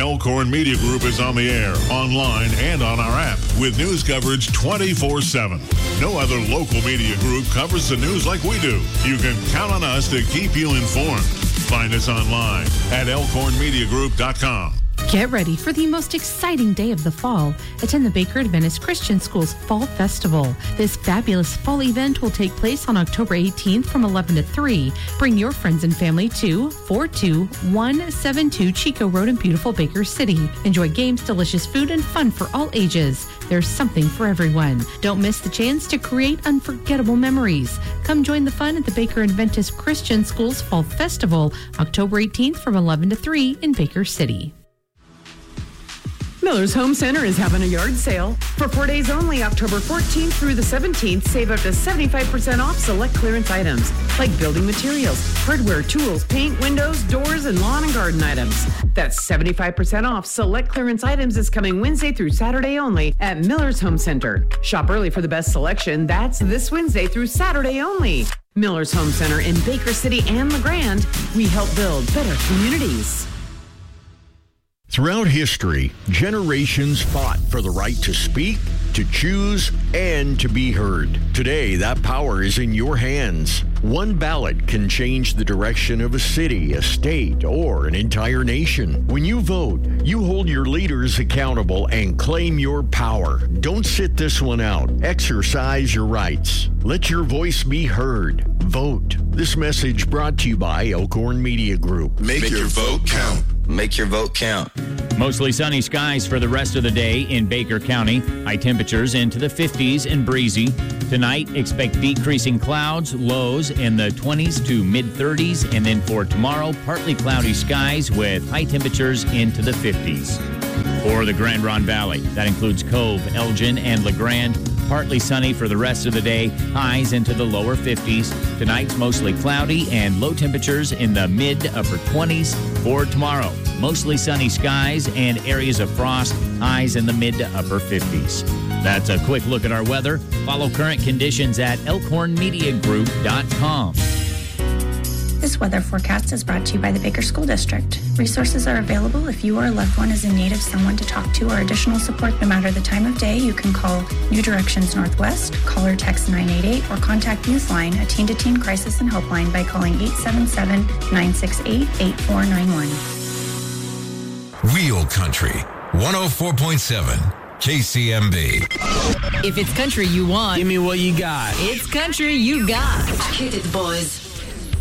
Elkhorn Media Group is on the air, online, and on our app with news coverage 24/7. No other local media group covers the news like we do. You can count on us to keep you informed. Find us online at elkhornmediagroup.com. Get ready for the most exciting day of the fall. Attend the Baker Adventist Christian School's Fall Festival. This fabulous fall event will take place on October 18th from 11 to 3. Bring your friends and family to 42172 Chico Road in beautiful Baker City. Enjoy games, delicious food, and fun for all ages. There's something for everyone. Don't miss the chance to create unforgettable memories. Come join the fun at the Baker Adventist Christian School's Fall Festival, October 18th from 11 to 3 in Baker City. Miller's Home Center is having a yard sale. For 4 days only, October 14th through the 17th, save up to 75% off select clearance items like building materials, hardware, tools, paint, windows, doors, and lawn and garden items. That's 75% off select clearance items is coming Wednesday through Saturday only at Miller's Home Center. Shop early for the best selection. That's this Wednesday through Saturday only. Miller's Home Center in Baker City and LeGrand. We help build better communities. Throughout history, generations fought for the right to speak, to choose, and to be heard. Today, that power is in your hands. One ballot can change the direction of a city, a state, or an entire nation. When you vote, you hold your leaders accountable and claim your power. Don't sit this one out. Exercise your rights. Let your voice be heard. Vote. This message brought to you by Elkhorn Media Group. Make your vote count. Make your vote count. Mostly sunny skies for the rest of the day in Baker County. High temperatures into the 50s and breezy. Tonight, expect decreasing clouds, lows in the 20s to mid-30s. And then for tomorrow, partly cloudy skies with high temperatures into the 50s. For the Grand Ronde Valley, that includes Cove, Elgin, and LeGrand. Partly sunny for the rest of the day, highs into the lower 50s. Tonight's mostly cloudy and low temperatures in the mid to upper 20s. For tomorrow, mostly sunny skies and areas of frost, highs in the mid to upper 50s. That's a quick look at our weather. Follow current conditions at elkhornmediagroup.com. This weather forecast is brought to you by the Baker School District. Resources are available if you or a loved one is in need of someone to talk to or additional support no matter the time of day. You can call New Directions Northwest, call or text 988, or contact Youthline, a teen-to-teen crisis and helpline, by calling 877-968-8491. Real Country, 104.7 KCMB. If it's country you want, give me what you got. It's country you got. Hit it, boys.